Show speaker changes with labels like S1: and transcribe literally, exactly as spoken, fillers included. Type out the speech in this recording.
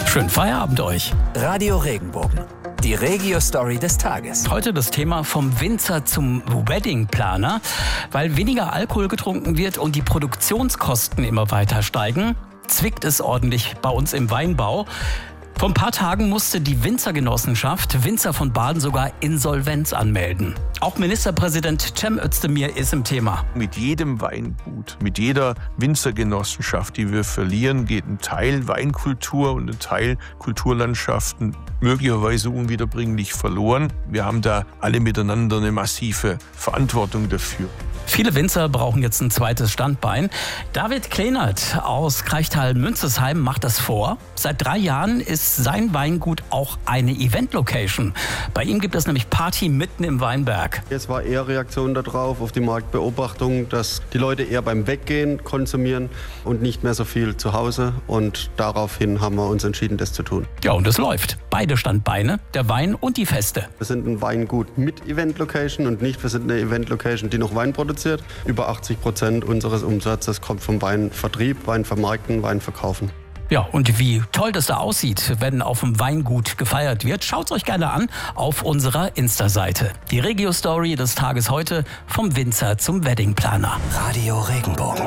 S1: Schönen Feierabend euch.
S2: Radio Regenbogen, die Regio-Story des Tages.
S1: Heute das Thema vom Winzer zum Weddingplaner. Weil weniger Alkohol getrunken wird und die Produktionskosten immer weiter steigen, zwickt es ordentlich bei uns im Weinbau. Vor ein paar Tagen musste die Winzergenossenschaft Winzer von Baden sogar Insolvenz anmelden. Auch Ministerpräsident Cem Özdemir ist im Thema.
S3: Mit jedem Weingut, mit jeder Winzergenossenschaft, die wir verlieren, geht ein Teil Weinkultur und ein Teil Kulturlandschaften möglicherweise unwiederbringlich verloren. Wir haben da alle miteinander eine massive Verantwortung dafür.
S1: Viele Winzer brauchen jetzt ein zweites Standbein. David Kleinert aus Krechtal-Münzesheim macht das vor. Seit drei Jahren ist sein Weingut auch eine Event-Location. Bei ihm gibt es nämlich Party mitten im Weinberg.
S4: Es war eher Reaktion darauf, auf die Marktbeobachtung, dass die Leute eher beim Weggehen konsumieren und nicht mehr so viel zu Hause. Und daraufhin haben wir uns entschieden, das zu tun.
S1: Ja, und es läuft. Beide Standbeine, der Wein und die Feste.
S4: Wir sind ein Weingut mit Event-Location und nicht, wir sind eine Event-Location, die noch Wein produziert. Über achtzig Prozent unseres Umsatzes kommt vom Weinvertrieb, Weinvermarkten, Weinverkaufen.
S1: Ja, und wie toll das da aussieht, wenn auf dem Weingut gefeiert wird, schaut's euch gerne an auf unserer Insta-Seite. Die Regio-Story des Tages heute vom Winzer zum Weddingplaner.
S2: Radio Regenbogen.